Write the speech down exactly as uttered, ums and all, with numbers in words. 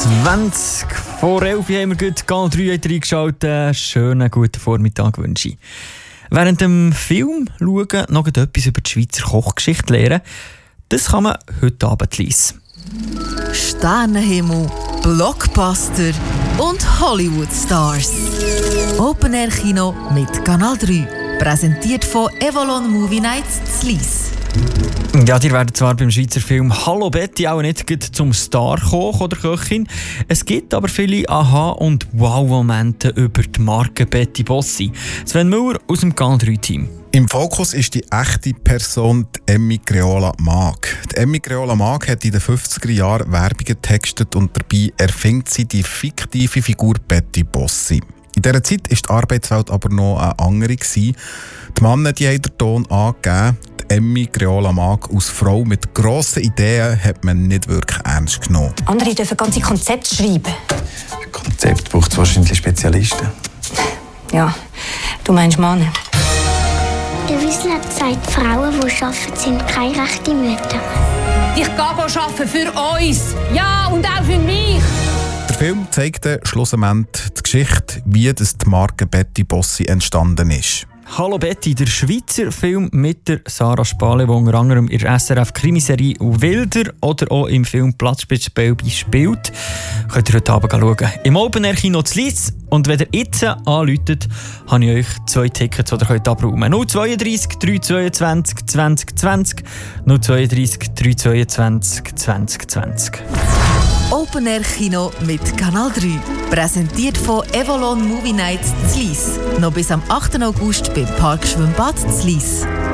zwanzig vor elf haben wir gut Kanal drei reingeschaltet. Schönen guten Vormittag wünsche ich. Während dem Film schauen, noch etwas über die Schweizer Kochgeschichte lernen. Das kann man heute Abend lesen. Sternenhimmel, Blockbuster und Hollywood-Stars. Open-Air-Kino mit Kanal drei. Präsentiert von Evolon Movie Nights Zlies. Ja, ihr werdet zwar beim Schweizer Film «Hallo Betty» auch nicht zum Star-Koch oder Köchin. Es gibt aber viele Aha- und Wow-Momente über die Marke Betty Bossi. Sven Müller aus dem Kanal drei Team. Im Fokus ist die echte Person, die Emmy Creola Mag. Die Emmy Creola Mag hat in den fünfziger Jahren Werbungen getextet und dabei erfindet sie die fiktive Figur Betty Bossi. In dieser Zeit war die Arbeitswelt aber noch eine andere. Die Männer die haben den Ton angegeben. Die Emmy Creola Mag als Frau mit grossen Ideen hat man nicht wirklich ernst genommen. Andere dürfen ganze Konzepte schreiben. Für Konzept braucht es wahrscheinlich Spezialisten. Ja, du meinst Männer. Der Wiesler sagt, Frauen, die arbeiten, sind keine rechte Mütter. Ich gehe arbeiten für uns. Ja, und auch für mich. Der Film zeigt schlussendlich die Geschichte, wie das die Marke Betty Bossi entstanden ist. «Hallo Betty», der Schweizer Film mit der Sarah Spale, die unter anderem in der S R F-Krimiserie «Wilder» oder auch im Film «Platzspitzbelbi» spielt. Könnt ihr heute Abend schauen. Im Open-Air-Kino zu Lies. Und wenn ihr jetzt anruft, habe ich euch zwei Tickets, die ihr könnt abräumen könnt. null zwei drei drei zweiundzwanzig zwanzig zwanzig null zwei drei drei zweiundzwanzig zwanzig zwanzig. Open Air Kino mit Kanal drei. Präsentiert von Evolon Movie Nights Zlies. Noch bis am achten August beim Park Schwimmbad Zlies.